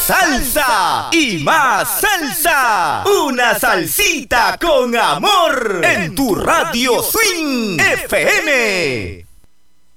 salsa y más salsa. Una salsita con amor en tu Radio Swing FM.